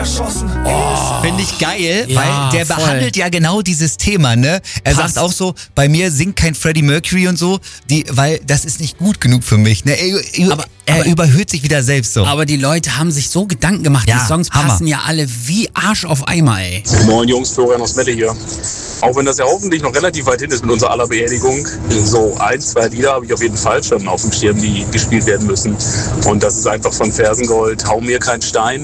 erschossen. Finde ich geil, Ja, weil der voll. behandelt ja genau dieses Thema, ne? Er Passt. sagt auch so, bei mir singt kein Freddie Mercury und so, weil das ist nicht gut genug für mich, ne? Er überhöht sich wieder selbst so. Aber die Leute haben sich so Gedanken gemacht. Ja, Die Songs Hammer. passen ja alle wie Arsch auf Eimer, ey. Moin Jungs, Florian aus Mette hier. Auch wenn das ja hoffentlich noch relativ weit hin ist mit unserer aller Beerdigung, so 1, 2 Lieder habe ich auf jeden Fall schon auf dem Schirm, die gespielt werden müssen. Und das ist einfach von Fersengold, Hau mir kein Stein